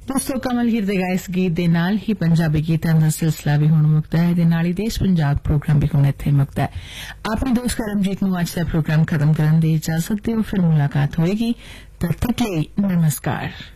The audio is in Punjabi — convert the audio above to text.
ਦੋਸਤੋ ਕਮਲ ਹੀਰ ਦੇ ਗਾਇਸ ਗੀਤ ਦੇ ਨਾਲ ਹੀ ਪੰਜਾਬੀ ਗੀਤਾਂ ਦਾ ਸਿਲਸਿਲਾ ਵੀ ਹੁਣ ਮੁਕਤਾ ਹੈ ਤੇ ਨਾਲ ਹੀ ਦੇਸ਼ ਪੰਜਾਬ ਪ੍ਰੋਗਰਾਮ ਵੀ ਹੁਣ ਇੱਥੇ ਮੁਕਤਾ ਹੈ। ਆਪਣੇ ਦੋਸਤ ਕਰਮਜੀਤ ਨੂੰ ਅੱਜ ਦਾ ਪ੍ਰੋਗਰਾਮ ਖਤਮ ਕਰਨ ਦੀ ਇਜਾਜ਼ਤ ਦਿਓ, ਫਿਰ ਮੁਲਾਕਾਤ ਹੋਏਗੀ। ਤਦ ਤੱਕ ਲਈ ਨਮਸਕਾਰ।